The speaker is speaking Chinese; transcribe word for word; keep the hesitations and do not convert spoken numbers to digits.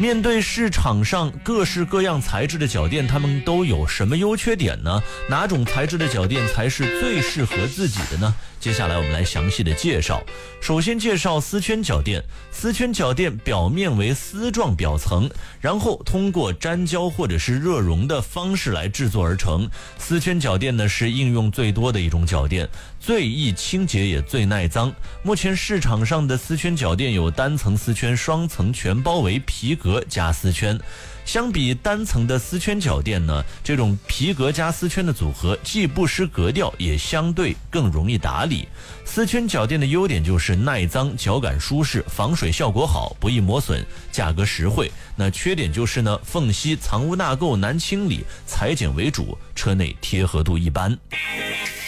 面对市场上各式各样材质的脚垫，它们都有什么优缺点呢？哪种材质的脚垫才是最适合自己的呢？接下来我们来详细的介绍。首先介绍丝圈脚垫。丝圈脚垫表面为丝状表层，然后通过粘胶或者是热熔的方式来制作而成。丝圈脚垫呢是应用最多的一种脚垫，最易清洁也最耐脏。目前市场上的丝圈脚垫有单层丝圈、双层全包围皮革加丝圈。相比单层的丝圈脚垫呢，这种皮革加丝圈的组合既不失格调，也相对更容易打理。丝圈脚垫的优点就是耐脏、脚感舒适、防水效果好、不易磨损、价格实惠。那缺点就是呢，缝隙、藏污纳垢难清理，裁剪为主，车内贴合度一般。